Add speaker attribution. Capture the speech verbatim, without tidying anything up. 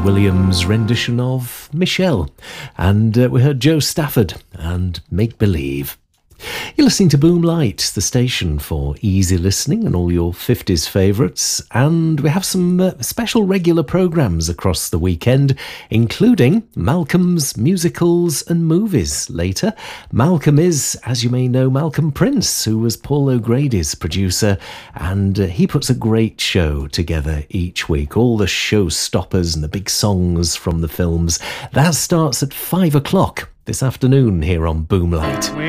Speaker 1: Williams rendition of Michelle. And uh, we heard Joe Stafford and Make Believe. You're listening to Boomlight, the station for easy listening and all your fifties favourites. And we have some uh, special regular programmes across the weekend, including Malcolm's musicals and movies later. Malcolm is, as you may know, Malcolm Prince, who was Paul O'Grady's producer, and uh, he puts a great show together each week. All the showstoppers and the big songs from the films. That starts at five o'clock this afternoon here on Boomlight.